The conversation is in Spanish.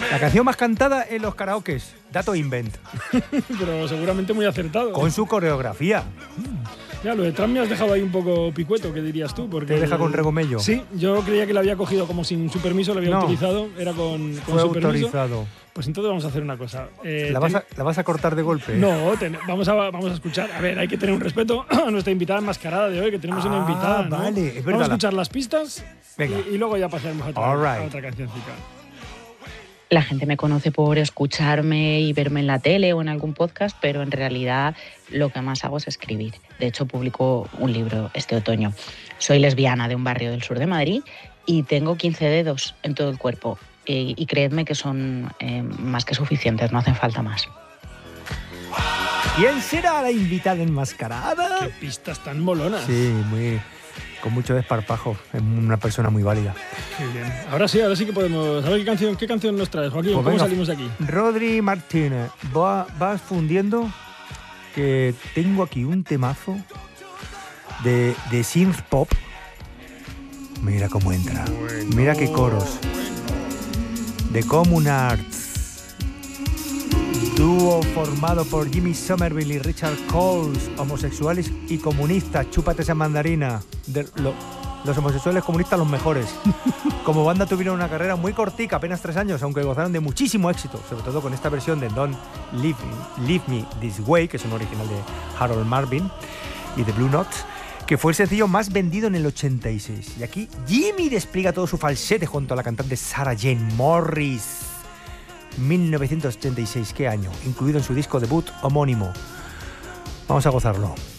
La canción más cantada en los karaokes, dato invent. Pero seguramente muy acertado. Con su coreografía. Ya, lo de Trump me has dejado ahí un poco picueto, ¿qué dirías tú? Porque ¿Te deja con regomello? Sí, yo creía que lo había cogido como sin su permiso, lo había utilizado, era con fue su autorizado. Permiso. Pues entonces vamos a hacer una cosa. ¿La vas a cortar de golpe? No, vamos a escuchar. A ver, hay que tener un respeto a nuestra invitada enmascarada de hoy, que tenemos una invitada, ¿no? Vale, es verdad. Vamos a escuchar las pistas y luego ya pasaremos a otra cancioncita. La gente me conoce por escucharme y verme en la tele o en algún podcast, pero en realidad lo que más hago es escribir. De hecho, publico un libro este otoño. Soy lesbiana de un barrio del sur de Madrid y tengo 15 dedos en todo el cuerpo. Y creedme que son más que suficientes, no hacen falta más. ¿Quién será la invitada enmascarada? ¡Qué pistas tan molonas! Sí, con mucho desparpajo. Es una persona muy válida. Qué bien. Ahora sí que podemos. A ver qué canción nos traes, Joaquín. Pues ¿Cómo venga, salimos de aquí? Rodri Martínez, vas fundiendo, que tengo aquí un temazo de synth pop. Mira cómo entra. Mira qué coros. The Common Arts, dúo formado por Jimmy Somerville y Richard Coles, homosexuales y comunistas. Chúpate esa mandarina. Los homosexuales comunistas los mejores. Como banda tuvieron una carrera muy cortica, apenas 3 años, aunque gozaron de muchísimo éxito, sobre todo con esta versión de Don't Leave Me This Way, que es un original de Harold Marvin y de Blue Note, que fue el sencillo más vendido en el 86. Y aquí Jimmy despliega todo su falsete junto a la cantante Sarah Jane Morris. 1986, ¿qué año? Incluido en su disco debut homónimo. Vamos a gozarlo.